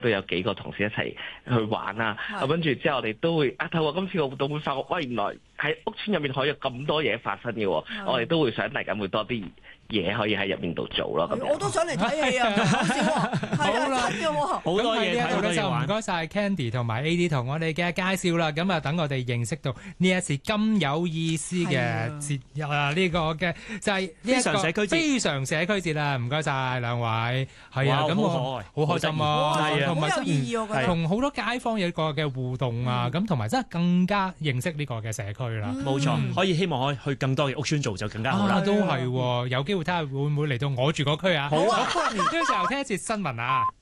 都有幾個同事一齊去玩啦。跟住之後我哋都會透過今次個活動會發覺，喂，原來喺屋邨入面可以有咁多嘢發生嘅喎，我哋都會想嚟緊會多啲嘢可以喺入面度做咯。 我都想嚟睇戲啊！講笑喎，係啊，真嘅喎， 好多嘢睇，好多嘢玩。 唔該晒 Candy 同埋 AD 同我哋嘅介紹啦。咁啊，等我哋認識到呢一次咁有意思嘅節日啊！呢個嘅就係呢一個非常社區節啦。唔該晒兩位，係啊，咁我好開心啊，同埋好有意義，我覺得同好多街坊有一個嘅互動啊，咁同埋真係更加認識呢個嘅社區啦。 冇錯，可以希望可以去更多嘅屋邨做就更加好啦。 都係有機會睇下會唔會嚟到我住嗰區啊？好啊！呢個時候聽一節新聞啊！